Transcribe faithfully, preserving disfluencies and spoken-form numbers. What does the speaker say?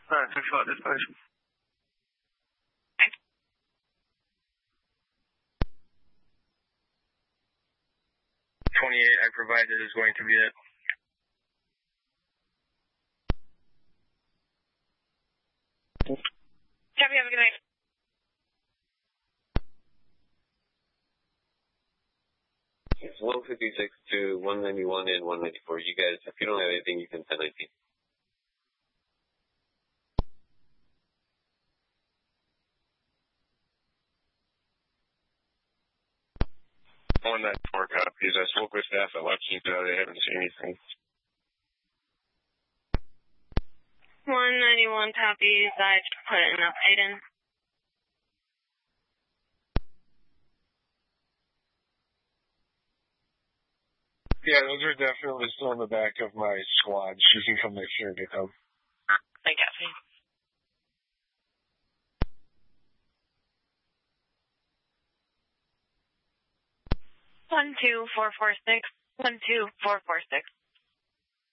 Alright, six five dispatch. twenty-eight, I provided is going to be it. Copy, have a good night. It's one fifty-six to one ninety-one and one ninety-four. You guys, if you don't have anything, you can ten nineteen. one ninety-four copies. I spoke with staff at Lexington. They haven't seen anything. one ninety-one copies. I put it in a item. Yeah, those are definitely still in the back of my squad. You can come next year and get them. I got you. One two four four six. One two four four six.